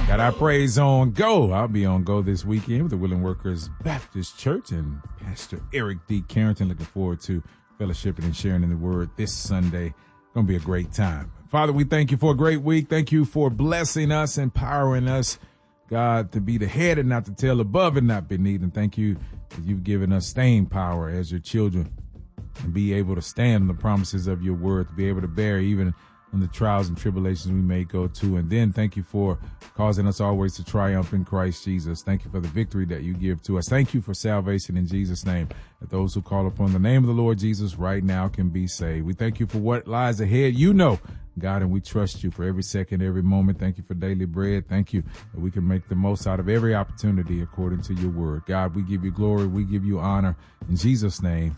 Got our praise on go. I'll be on go this weekend with the Willing Workers Baptist Church and Pastor Eric D. Carrington. Looking forward to fellowshipping and sharing in the word this Sunday. Going to be a great time. Father, we thank you for a great week. Thank you for blessing us, empowering us, God, to be the head and not the tail, above and not beneath. And thank you that you've given us staying power as your children and be able to stand on the promises of your word, to be able to bear even on the trials and tribulations we may go to. And then thank you for causing us always to triumph in Christ Jesus. Thank you for the victory that you give to us. Thank you for salvation in Jesus' name, that those who call upon the name of the Lord Jesus right now can be saved. We thank you for what lies ahead. You know, God, and we trust you for every second, every moment. Thank you for daily bread. Thank you that we can make the most out of every opportunity according to your word. God, we give you glory. We give you honor. In Jesus' name,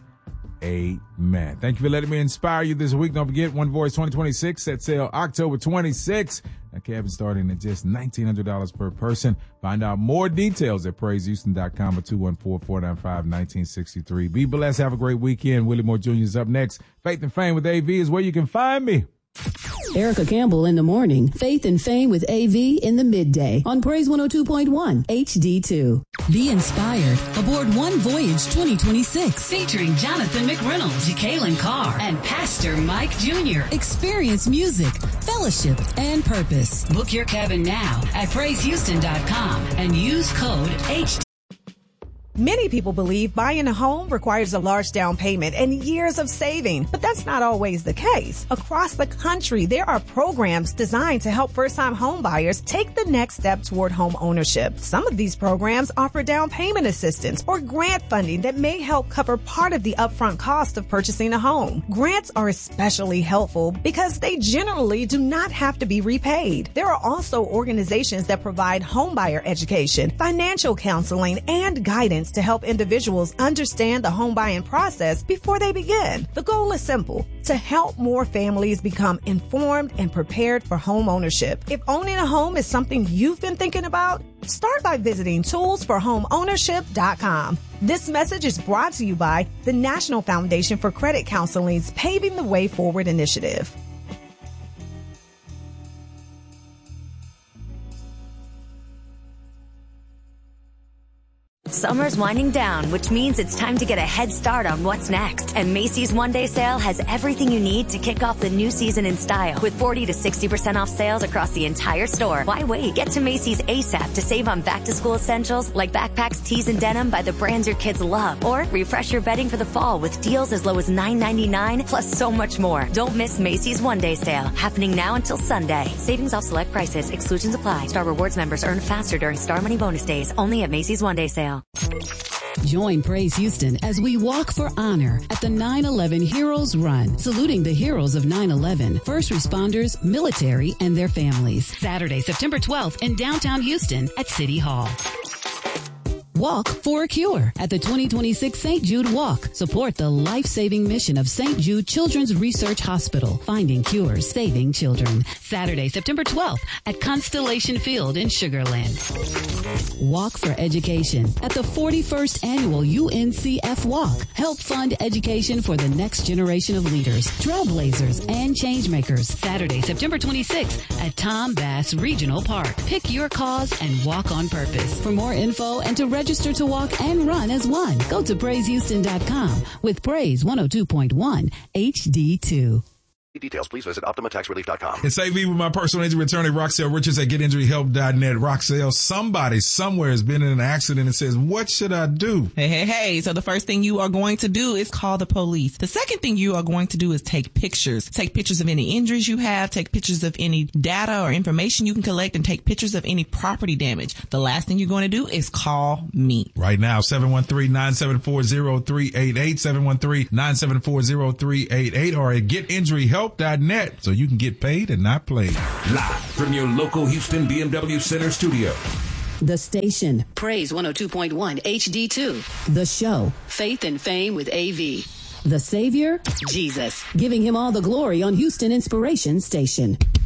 amen. Thank you for letting me inspire you this week. Don't forget, One Voice 2026 set sale October 26th. That cabin starting at just $1,900 per person. Find out more details at praisehouston.com or 214-495-1963. Be blessed. Have a great weekend. Willie Moore Jr. is up next. Faith and Fame with AV is where you can find me. Erica Campbell in the morning. Faith and Fame with AV in the midday on Praise 102.1 HD2. Be inspired aboard One Voyage 2026. Featuring Jonathan McReynolds, Jacqueline Carr, and Pastor Mike Jr. Experience music, fellowship, and purpose. Book your cabin now at praisehouston.com and use code HD. Many people believe buying a home requires a large down payment and years of saving, but that's not always the case. Across the country, there are programs designed to help first-time home buyers take the next step toward home ownership. Some of these programs offer down payment assistance or grant funding that may help cover part of the upfront cost of purchasing a home. Grants are especially helpful because they generally do not have to be repaid. There are also organizations that provide homebuyer education, financial counseling, and guidance to help individuals understand the home buying process before they begin. The goal is simple: to help more families become informed and prepared for home ownership. If owning a home is something you've been thinking about, start by visiting toolsforhomeownership.com. This message is brought to you by the National Foundation for Credit Counseling's Paving the Way Forward initiative. Summer's winding down, which means it's time to get a head start on what's next. And Macy's One Day Sale has everything you need to kick off the new season in style. With 40 to 60% off sales across the entire store. Why wait? Get to Macy's ASAP to save on back-to-school essentials like backpacks, tees, and denim by the brands your kids love. Or refresh your bedding for the fall with deals as low as $9.99, plus so much more. Don't miss Macy's One Day Sale, happening now until Sunday. Savings off select prices. Exclusions apply. Star Rewards members earn faster during Star Money bonus days. Only at Macy's One Day Sale. Join Praise Houston as we walk for honor at the 9/11 Heroes Run, saluting the heroes of 9/11, first responders, military, and their families. Saturday, September 12th in downtown Houston at City Hall. Walk for a Cure at the 2026 St. Jude Walk. Support the life-saving mission of St. Jude Children's Research Hospital, finding cures, saving children. Saturday, September 12th at Constellation Field in Sugar Land. Walk for Education at the 41st Annual UNCF Walk. Help fund education for the next generation of leaders, trailblazers, and changemakers. Saturday, September 26th at Tom Bass Regional Park. Pick your cause and walk on purpose. For more info and to register to walk and run as one, go to praisehouston.com with Praise 102.1 HD2. Details, please visit OptimaTaxRelief.com. It's AV with my personal injury attorney, Roxelle Richards at GetInjuryHelp.net. Roxelle, somebody somewhere has been in an accident and says, what should I do? Hey. So the first thing you are going to do is call the police. The second thing you are going to do is take pictures. Take pictures of any injuries you have, take pictures of any data or information you can collect, and take pictures of any property damage. The last thing you're going to do is call me. Right now, 713-974-0388, 713-974-0388, or at GetInjuryHelp.net so you can get paid and not played. Live from your local Houston BMW Center studio. The station, Praise 102.1 HD2. the show, Faith and Fame with AV. the Savior, Jesus. giving him all the glory on Houston Inspiration Station.